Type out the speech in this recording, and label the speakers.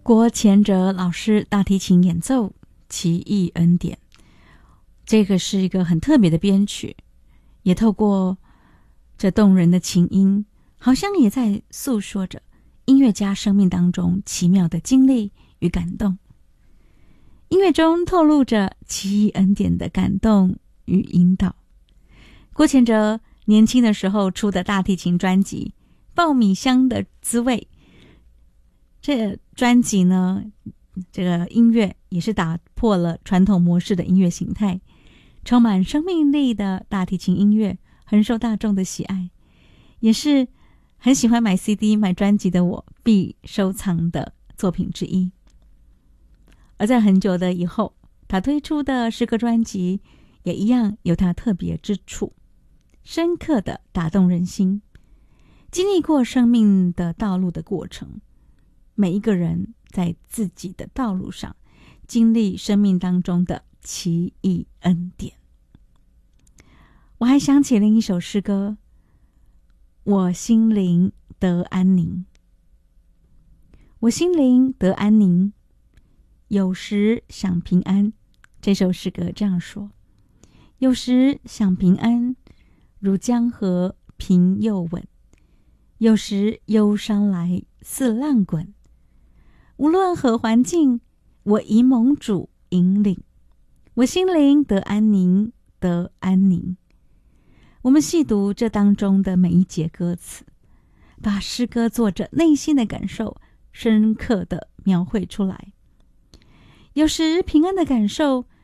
Speaker 1: 郭乾哲老师大提琴演奏《奇异恩典》，这个是一个很特别的编曲，也透过这动人的琴音，好像也在诉说着音乐家生命当中奇妙的经历与感动。音乐中透露着奇异恩典的感动与引导。郭乾哲年轻的时候出的大提琴专辑《爆米香的滋味》，这专辑呢，这个音乐也是打破了传统模式的音乐形态，充满生命力的大提琴音乐很受大众的喜爱，也是很喜欢买 CD 买专辑的我必收藏的作品之一。而在很久的以后，他推出的诗歌专辑也一样有他特别之处，深刻的打动人心。经历过生命的道路的过程，每一个人在自己的道路上经历生命当中的奇异恩典。我还想起另一首诗歌，我心灵得安宁。我心灵得安宁，有时想平安。这首诗歌这样说：有时想平安，如江河平又稳；有时忧伤来似浪滚。无论何环境，我以蒙主引领，我心灵得安宁，得安宁。我们细读这当中的每一节歌词，把诗歌作者内心的感受深刻地描绘出来。有时平安的感受